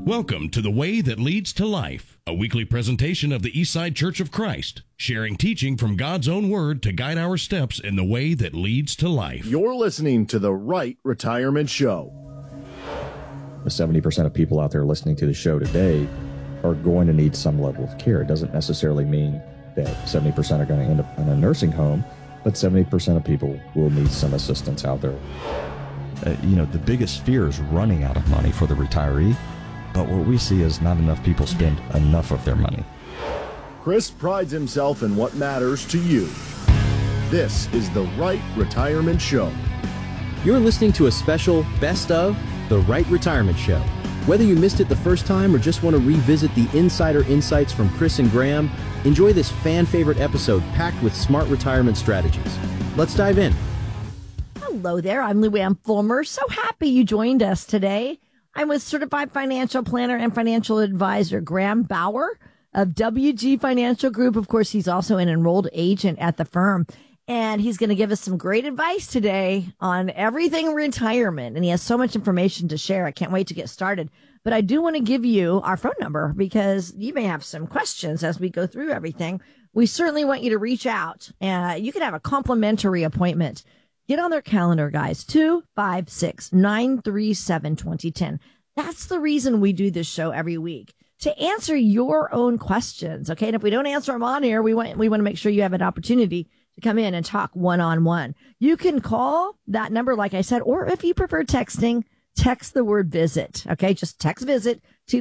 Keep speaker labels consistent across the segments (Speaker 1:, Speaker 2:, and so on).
Speaker 1: Welcome to The Way That Leads to Life, a weekly presentation of the Eastside Church of Christ, sharing teaching from God's own word to guide our steps in the way that leads to life.
Speaker 2: You're listening to The Right Retirement Show.
Speaker 3: The 70% of people out there listening to the show today are going to need some level of care. It doesn't necessarily mean that 70% are going to end up in a nursing home, but 70% of people will need some assistance out there. The biggest fear is running out of money for the retiree. But what we see is not enough people spend enough of their money.
Speaker 2: Chris prides himself in what matters to you. This is The Right Retirement Show.
Speaker 4: You're listening to a special Best of The Right Retirement Show. Whether you missed it the first time or just want to revisit the insider insights from Chris and Graham, enjoy this fan-favorite episode packed with smart retirement strategies. Let's dive in.
Speaker 5: Hello there, I'm Luann Fulmer. So happy you joined us today. I'm with certified financial planner and financial advisor Graham Bauer of WG Financial Group. Of course, he's also an enrolled agent at the firm, and he's going to give us some great advice today on everything retirement. And he has so much information to share. I can't wait to get started. But I do want to give you our phone number because you may have some questions as we go through everything. We certainly want you to reach out. You can have a complimentary appointment. Get on their calendar, guys. 256-937-2010. That's the reason we do this show every week, to answer your own questions. Okay. And if we don't answer them on air, we want to make sure you have an opportunity to come in and talk one-on-one. You can call that number, like I said, or if you prefer texting, text the word visit. Okay. Just text visit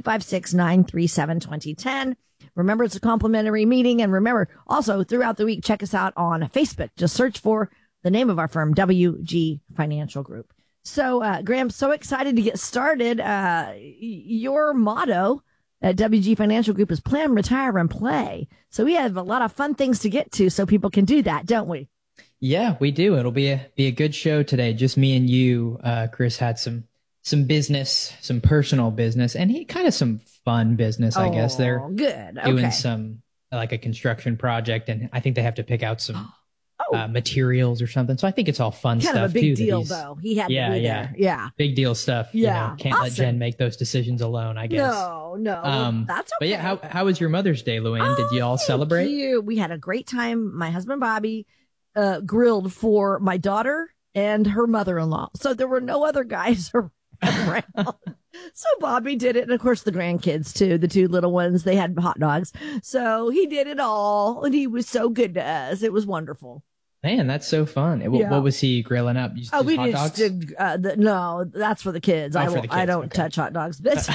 Speaker 5: 256-937-2010. Remember, it's a complimentary meeting. And remember, also throughout the week, check us out on Facebook. Just search for the name of our firm, WG Financial Group. So, Graham, so excited to get started. Your motto at WG Financial Group is plan, retire, and play. So we have a lot of fun things to get to so people can do that, don't we?
Speaker 6: Yeah, we do. It'll be a good show today. Just me and you. Chris had some business, some personal business, and he kind of some fun business, I guess. They're
Speaker 5: good.
Speaker 6: Doing some, like a construction project, and I think they have to pick out some materials or something. So I think it's all fun stuff.
Speaker 5: Kind of a big
Speaker 6: too,
Speaker 5: deal, though. He had to be there. Yeah.
Speaker 6: Big deal stuff.
Speaker 5: Yeah.
Speaker 6: Can't let Jen make those decisions alone, I guess.
Speaker 5: No. That's okay.
Speaker 6: But yeah, how was your Mother's Day, Luann? Did you all celebrate?
Speaker 5: We had a great time. My husband, Bobby, grilled for my daughter and her mother-in-law. So there were no other guys around. So Bobby did it. And of course, the grandkids, too. The two little ones, they had hot dogs. So he did it all. And he was so good to us. It was wonderful.
Speaker 6: Man, that's so fun. What was he grilling up?
Speaker 5: We
Speaker 6: hot
Speaker 5: just
Speaker 6: dogs?
Speaker 5: did, no, that's for the kids. I don't touch hot dogs, but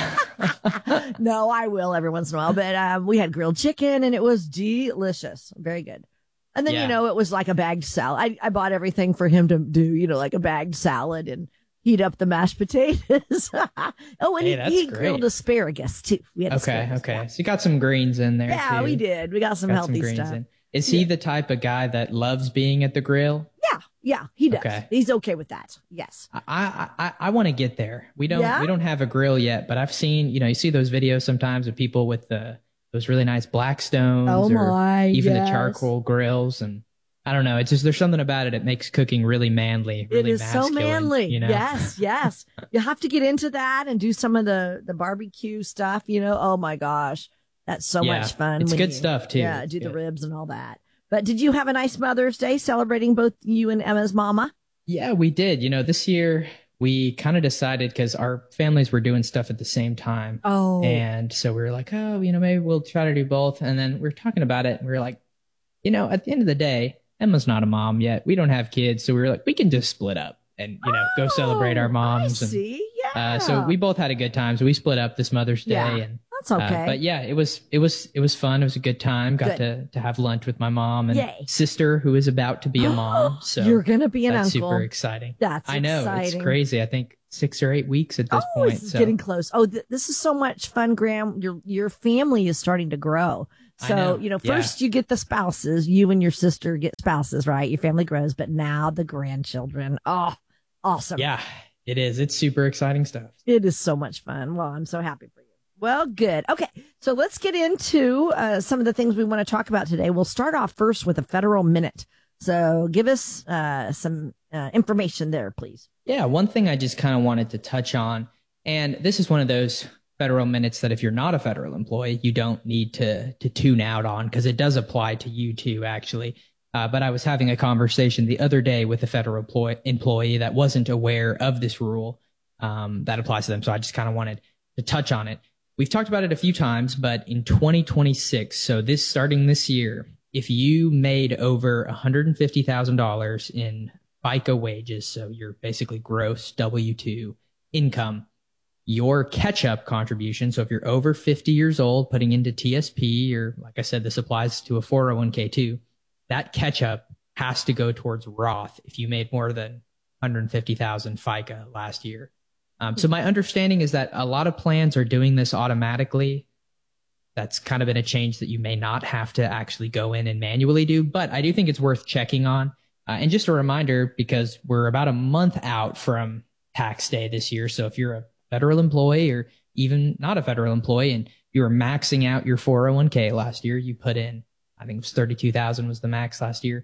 Speaker 5: no, I will every once in a while. But we had grilled chicken and it was delicious. Very good. And then, it was like a bagged salad. I bought everything for him to do, like a bagged salad and heat up the mashed potatoes. He grilled asparagus too. We had asparagus.
Speaker 6: Okay. So you got some greens in there.
Speaker 5: Yeah,
Speaker 6: too.
Speaker 5: We did. We got some healthy stuff.
Speaker 6: Is he the type of guy that loves being at the grill?
Speaker 5: Yeah, he does.
Speaker 6: Okay.
Speaker 5: He's okay with that. Yes.
Speaker 6: I want to get there. We don't have a grill yet, but I've seen, you see those videos sometimes of people with those really nice Blackstones the charcoal grills, and I don't know. It's just, there's something about it. It makes cooking really manly, really masculine.
Speaker 5: So manly. Yes. You have to get into that and do some of the barbecue stuff, Oh my gosh. That's so much fun.
Speaker 6: It's good stuff too.
Speaker 5: Yeah, do the ribs and all that. But did you have a nice Mother's Day celebrating both you and Emma's mama?
Speaker 6: Yeah, we did. This year we kind of decided, because our families were doing stuff at the same time.
Speaker 5: Oh.
Speaker 6: And so we were like, maybe we'll try to do both. And then we were talking about it and we were like, at the end of the day, Emma's not a mom yet. We don't have kids. So we were like, we can just split up and, go celebrate our moms.
Speaker 5: I see. Yeah.
Speaker 6: So we both had a good time. So we split up this Mother's Day.
Speaker 5: Yeah.
Speaker 6: And
Speaker 5: that's okay.
Speaker 6: But yeah, it was fun. It was a good time. Got to have lunch with my mom and sister, who is about to be a mom. So
Speaker 5: you're going to be an
Speaker 6: that's
Speaker 5: uncle.
Speaker 6: Super exciting.
Speaker 5: I
Speaker 6: know.
Speaker 5: Exciting.
Speaker 6: It's crazy. I think 6 or 8 weeks at this point.
Speaker 5: It's getting close. This is so much fun, Graham. Your family is starting to grow. So, first you get the spouses, you and your sister get spouses, right? Your family grows, but now the grandchildren. Oh, awesome.
Speaker 6: Yeah, it is. It's super exciting stuff.
Speaker 5: It is so much fun. Well, I'm so happy for you. Well, good. Okay. So let's get into some of the things we want to talk about today. We'll start off first with a federal minute. So give us some information there, please.
Speaker 6: Yeah. One thing I just kind of wanted to touch on, and this is one of those federal minutes that if you're not a federal employee, you don't need to tune out on, because it does apply to you too, actually. But I was having a conversation the other day with a federal employee that wasn't aware of this rule that applies to them. So I just kind of wanted to touch on it. We've talked about it a few times, but in 2026, so starting this year, if you made over $150,000 in FICA wages, so your basically gross W-2 income, your catch-up contribution, so if you're over 50 years old, putting into TSP, or like I said, this applies to a 401k too, that catch-up has to go towards Roth if you made more than 150,000 FICA last year. So my understanding is that a lot of plans are doing this automatically. That's kind of been a change that you may not have to actually go in and manually do, but I do think it's worth checking on. And just a reminder, because we're about a month out from tax day this year, so if you're a federal employee or even not a federal employee and you were maxing out your 401k last year, you put in, I think it was 32,000 was the max last year.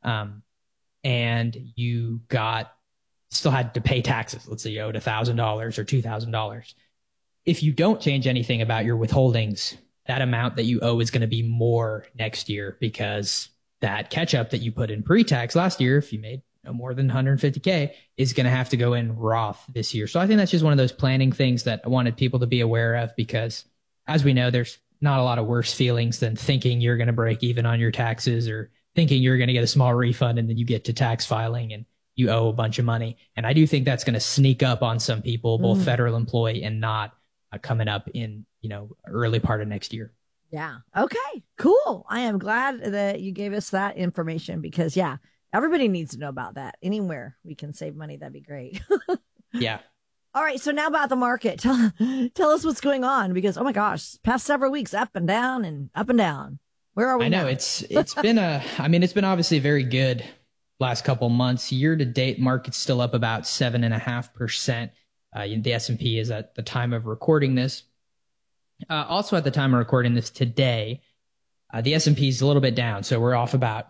Speaker 6: And you still had to pay taxes. Let's say you owed $1,000 or $2,000. If you don't change anything about your withholdings, that amount that you owe is going to be more next year, because that catch up that you put in pre-tax last year, if you made more than 150K, is going to have to go in Roth this year. So I think that's just one of those planning things that I wanted people to be aware of, because as we know, there's not a lot of worse feelings than thinking you're going to break even on your taxes, or thinking you're going to get a small refund and then you get to tax filing and you owe a bunch of money. And I do think that's going to sneak up on some people, both federal employee and not, coming up in, early part of next year.
Speaker 5: Yeah. Okay, cool. I am glad that you gave us that information, because everybody needs to know about that. Anywhere we can save money, that'd be great.
Speaker 6: Yeah.
Speaker 5: All right. So now about the market. Tell us what's going on, because, oh my gosh, past several weeks, up and down and up and down. Where are we now?
Speaker 6: I know it's been it's been obviously very good last couple months. Year to date, market's still up about 7.5%. The S&P is at the time of recording this. Also at the time of recording this today, the S&P is a little bit down. So we're off about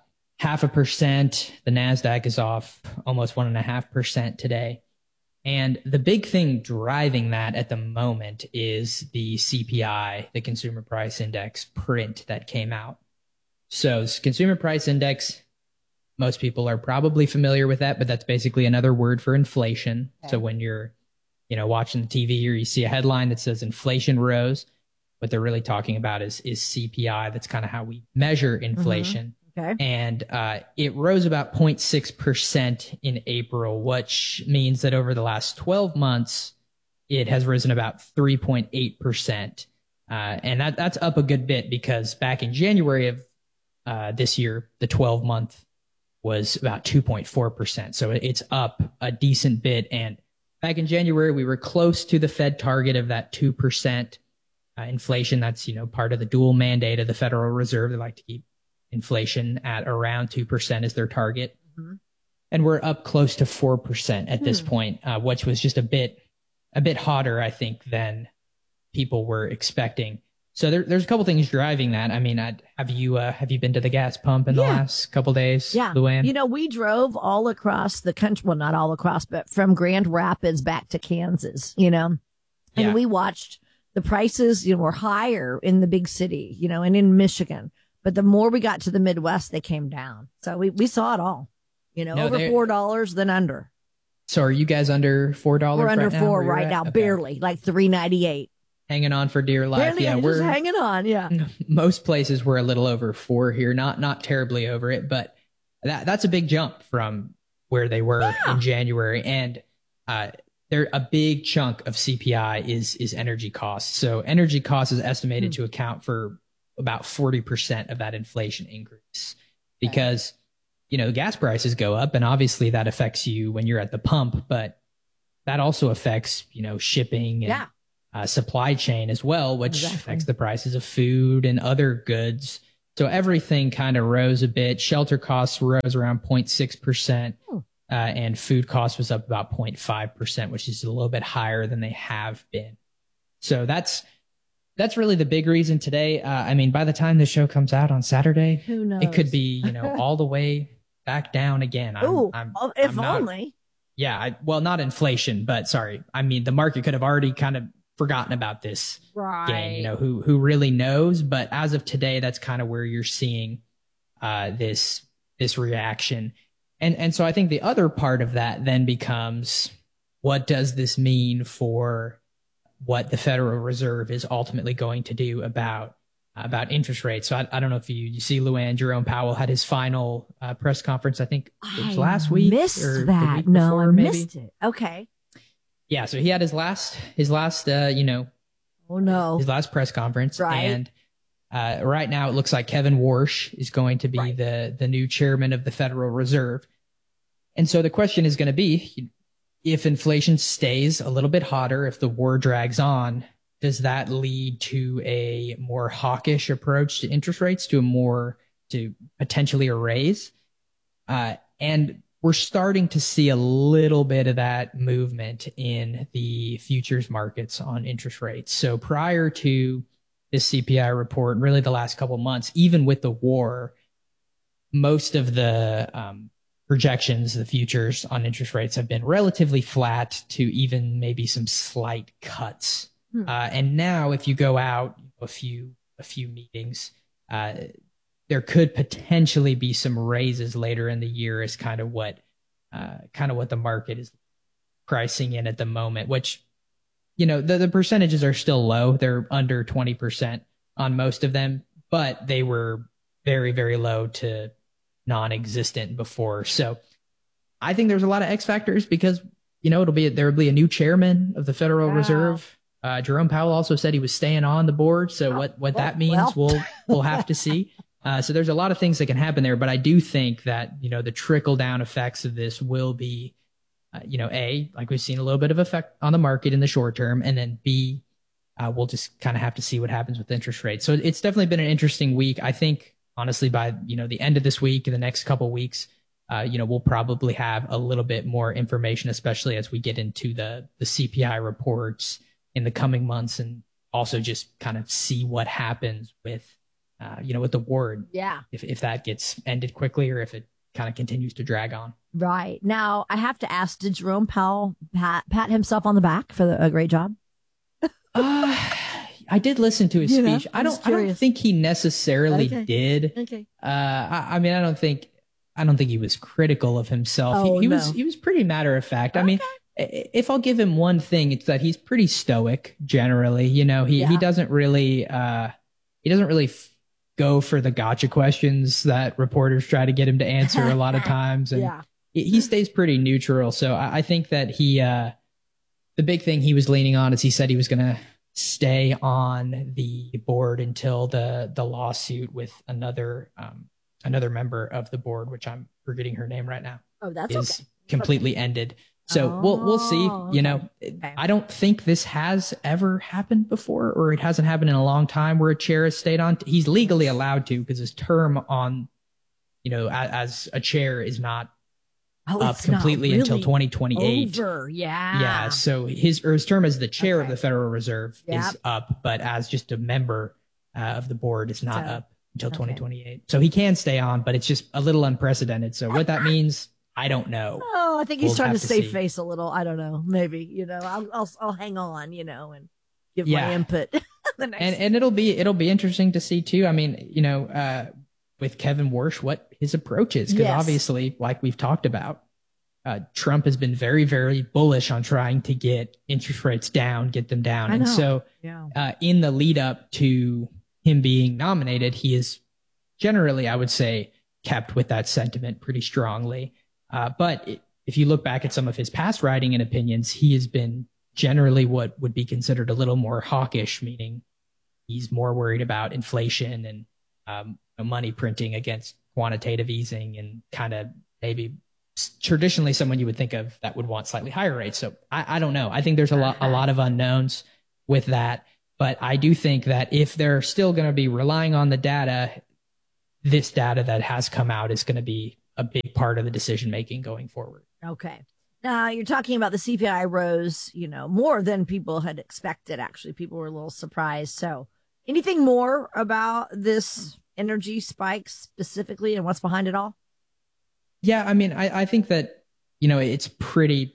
Speaker 6: 0.5%. The NASDAQ is off almost 1.5% today. And the big thing driving that at the moment is the CPI, the Consumer Price Index print that came out. So this Consumer Price Index, most people are probably familiar with that, but that's basically another word for inflation. Okay. So when you're, watching the TV or you see a headline that says inflation rose, what they're really talking about is CPI. That's kind of how we measure inflation.
Speaker 5: Mm-hmm. Okay.
Speaker 6: And it rose about 0.6% in April, which means that over the last 12 months, it has risen about 3.8%. And that's up a good bit, because back in January of this year, the 12-month was about 2.4%. So it's up a decent bit. And back in January, we were close to the Fed target of that 2% inflation. That's, part of the dual mandate of the Federal Reserve. They like to keep inflation at around 2% as their target. Mm-hmm. And we're up close to 4% at this point, which was just a bit hotter, I think, than people were expecting. So there's a couple things driving that. I mean, have you been to the gas pump in the last couple days?
Speaker 5: Yeah.
Speaker 6: Luann?
Speaker 5: We drove all across the country. Well, not all across, but from Grand Rapids back to Kansas, and we watched the prices, were higher in the big city, and in Michigan. But the more we got to the Midwest, they came down. So we saw it all, over $4 than under.
Speaker 6: So are you guys under $4?
Speaker 5: We're under $4 right now, okay. Barely, like $3.98.
Speaker 6: Hanging on for dear life.
Speaker 5: Barely, we're just hanging on. Yeah.
Speaker 6: Most places we're a little over 4 here, not terribly over it, but that's a big jump from where they were in January. And a big chunk of CPI is energy costs. So energy costs is estimated to account for about 40% of that inflation increase, because gas prices go up, and obviously that affects you when you're at the pump, but that also affects shipping and supply chain as well, which affects the prices of food and other goods. So everything kind of rose a bit. Shelter costs rose around 0.6%, and food costs was up about 0.5%, which is a little bit higher than they have been. So that's really the big reason today. By the time the show comes out on Saturday,
Speaker 5: who knows?
Speaker 6: It could be, all the way back down again.
Speaker 5: If only.
Speaker 6: Yeah. Not inflation, but sorry. The market could have already kind of forgotten about this
Speaker 5: right.
Speaker 6: game, you know, who really knows. But as of today, that's kind of where you're seeing this reaction. And so I think the other part of that then becomes, what does this mean for what the Federal Reserve is ultimately going to do about interest rates? So I don't know if you see, Luann, Jerome Powell had his final press conference, I think it was last week.
Speaker 5: Missed
Speaker 6: or
Speaker 5: that.
Speaker 6: the week
Speaker 5: No,
Speaker 6: before,
Speaker 5: I
Speaker 6: maybe.
Speaker 5: missed it. Okay.
Speaker 6: Yeah, so he had his last his last press conference.
Speaker 5: Right.
Speaker 6: And right now it looks like Kevin Warsh is going to be the new chairman of the Federal Reserve. And so the question is going to be, if inflation stays a little bit hotter, if the war drags on, does that lead to a more hawkish approach to interest rates, to potentially a raise? And we're starting to see a little bit of that movement in the futures markets on interest rates. So prior to this CPI report, really the last couple of months, even with the war, most of the projections, the futures on interest rates have been relatively flat to even maybe some slight cuts. And now if you go out a few meetings, there could potentially be some raises later in the year, is kind of what the market is pricing in at the moment, which, you know, the percentages are still low. They're under 20% on most of them, but they were very, very low to non-existent before. So I think there's a lot of X factors because, you know, there will be a new chairman of the Federal Reserve. Jerome Powell also said he was staying on the board. So what that means, we'll have to see. So there's a lot of things that can happen there, but I do think that, you know, the trickle down effects of this will be, you know, A, like we've seen a little bit of effect on the market in the short term, and then B, we'll just kind of have to see what happens with interest rates. So it's definitely been an interesting week. I think, honestly, by, you know, the end of this week and the next couple of weeks, you know, we'll probably have a little bit more information, especially as we get into the CPI reports in the coming months, and also just kind of see what happens with, you know, with the war.
Speaker 5: Yeah.
Speaker 6: If that gets ended quickly or if it kind of continues to drag on.
Speaker 5: Right. Now, I have to ask, did Jerome Powell pat himself on the back for a great job?
Speaker 6: I did listen to his speech. I don't think he necessarily did.
Speaker 5: Okay.
Speaker 6: I mean, I don't think he was critical of himself. He was pretty matter of fact. I mean, if I'll give him one thing, it's that he's pretty stoic generally. You know, he doesn't really go for the gotcha questions that reporters try to get him to answer a lot of times. And he stays pretty neutral. So I think that the big thing he was leaning on is he said he was going to stay on the board until the lawsuit with another member of the board, which I'm forgetting her name right now.
Speaker 5: Oh, that's
Speaker 6: is completely ended. So we'll see. You know, I don't think this has ever happened before, or it hasn't happened in a long time where a chair has stayed on. He's legally allowed to, because his term on, you know, as a chair is not up completely until 2028.
Speaker 5: Over. Yeah.
Speaker 6: Yeah. So his term as the chair of the Federal Reserve is up, but as just a member of the board is not up until 2028. So he can stay on, but it's just a little unprecedented. So what that means, I don't know.
Speaker 5: Oh, I think he's trying to save face a little. I don't know. Maybe, you know, I'll hang on, you know, and give my input.
Speaker 6: And it'll be interesting to see too. I mean, you know, with Kevin Warsh, what his approach is, because obviously, like we've talked about, Trump has been very, very bullish on trying to get interest rates down, get them down. And so in the lead up to him being nominated, he is generally, I would say, kept with that sentiment pretty strongly. But if you look back at some of his past writing and opinions, he has been generally what would be considered a little more hawkish, meaning he's more worried about inflation and money printing against quantitative easing, and kind of maybe traditionally someone you would think of that would want slightly higher rates. So I don't know. I think there's a lot of unknowns with that. But I do think that if they're still going to be relying on the data, this data that has come out is going to be a big part of the decision making going forward.
Speaker 5: Okay. Now you're talking about the CPI rose, you know, more than people had expected. Actually, people were a little surprised. So anything more about this energy spike specifically and what's behind it all?
Speaker 6: Yeah, I mean, I think that, you know, it's pretty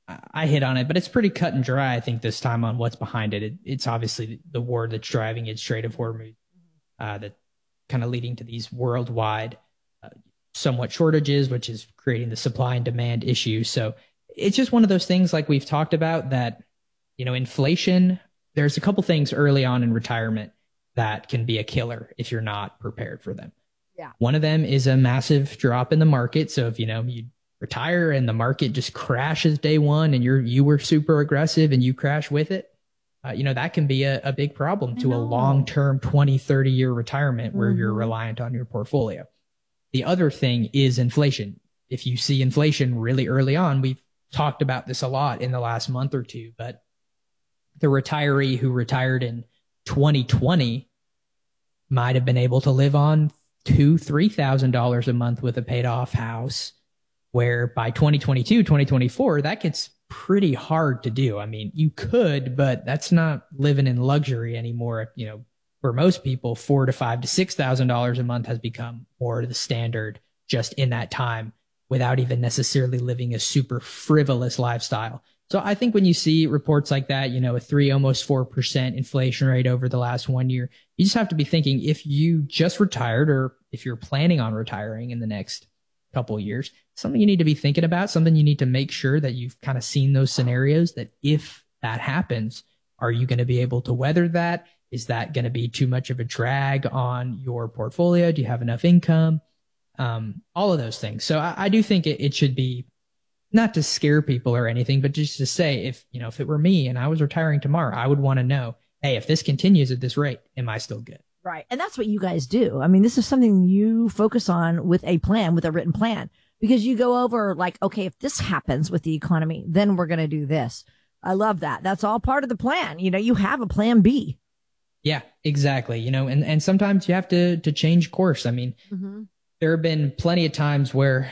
Speaker 6: I hit on it, but it's pretty cut and dry, I think, this time on what's behind it. It's obviously the war that's driving it, Strait of Hormuz, that kind of leading to these worldwide somewhat shortages, which is creating the supply and demand issue. So it's just one of those things, like we've talked about, that, inflation, there's a couple things early on in retirement that can be a killer if you're not prepared for them.
Speaker 5: Yeah.
Speaker 6: One of them is a massive drop in the market. So if, you retire and the market just crashes day one and you were super aggressive and you crash with it, that can be a big problem to a long-term 20, 30-year retirement where you're reliant on your portfolio. The other thing is inflation. If you see inflation really early on, we've talked about this a lot in the last month or two, but the retiree who retired in 2020 might have been able to live on $2,000-$3,000 a month with a paid off house, where by 2022, 2024, that gets pretty hard to do. I mean, you could, but that's not living in luxury anymore. For most people, $4,000 to $5,000 to $6,000 a month has become more the standard just in that time, without even necessarily living a super frivolous lifestyle. So I think when you see reports like that, a 3, almost 4% inflation rate over the last 1 year, you just have to be thinking, if you just retired or if you're planning on retiring in the next couple of years, something you need to be thinking about, something you need to make sure that you've kind of seen those scenarios, that if that happens, are you going to be able to weather that? Is that going to be too much of a drag on your portfolio? Do you have enough income? All of those things. So I do think it should be, not to scare people or anything, but just to say, if it were me and I was retiring tomorrow, I would want to know, hey, if this continues at this rate, am I still good?
Speaker 5: Right. And that's what you guys do. I mean, this is something you focus on with a plan, with a written plan, because you go over like, okay, if this happens with the economy, then we're going to do this. I love that. That's all part of the plan. You have a plan B.
Speaker 6: Yeah, exactly. And sometimes you have to change course. I mean, there have been plenty of times where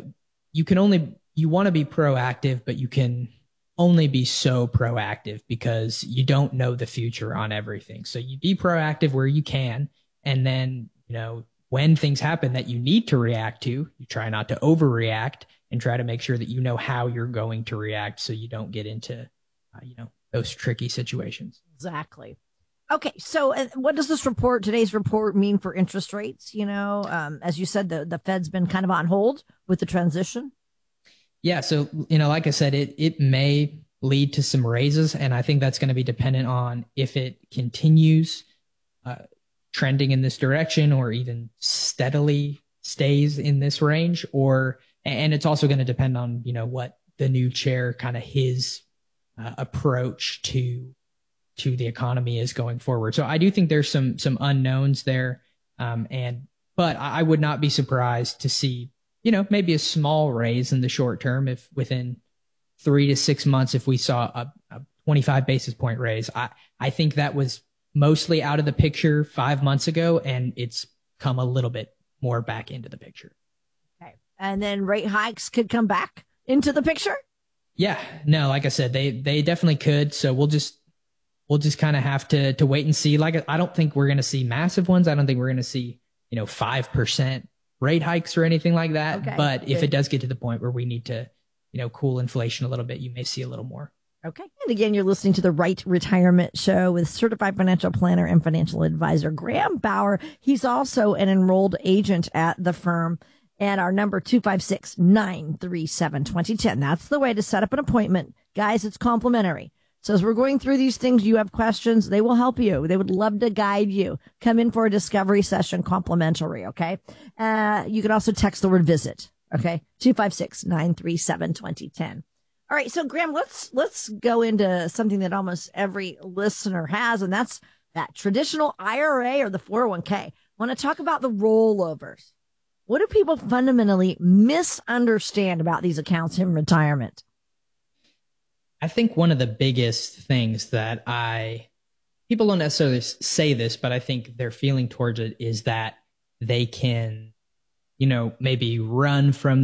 Speaker 6: you want to be proactive, but you can only be so proactive because you don't know the future on everything. So you be proactive where you can. And then, when things happen that you need to react to, you try not to overreact and try to make sure that you know how you're going to react so you don't get into, those tricky situations.
Speaker 5: Exactly. Okay. So what does today's report mean for interest rates? As you said, the Fed's been kind of on hold with the transition.
Speaker 6: Yeah. So, like I said, it may lead to some raises, and I think that's going to be dependent on if it continues trending in this direction or even steadily stays in this range, and it's also going to depend on, what the new chair, kind of his approach to the economy is going forward. So I do think there's some unknowns there. But I would not be surprised to see, maybe a small raise in the short term, if within 3 to 6 months, if we saw a 25 basis point raise. I think that was mostly out of the picture 5 months ago, and it's come a little bit more back into the picture.
Speaker 5: Okay. And then rate hikes could come back into the picture?
Speaker 6: Yeah. No, like I said, they definitely could. So we'll just kind of have to wait and see. Like, I don't think we're going to see massive ones. I don't think we're going to see, 5% rate hikes or anything like that. Okay, but if it does get to the point where we need to, cool inflation a little bit, you may see a little more.
Speaker 5: Okay. And again, you're listening to the Right Retirement Show with certified financial planner and financial advisor Graham Bauer. He's also an enrolled agent at the firm. And our number 256-937-2010. That's the way to set up an appointment. Guys, it's complimentary. So as we're going through these things, you have questions, they will help you. They would love to guide you. Come in for a discovery session, complimentary, okay? You can also text the word visit, okay? 256-937-2010. All right, so Graham, let's go into something that almost every listener has, and that's that traditional IRA or the 401k. I want to talk about the rollovers. What do people fundamentally misunderstand about these accounts in retirement?
Speaker 6: I think one of the biggest things that people don't necessarily say this, but I think their feeling towards it is that they can, maybe run from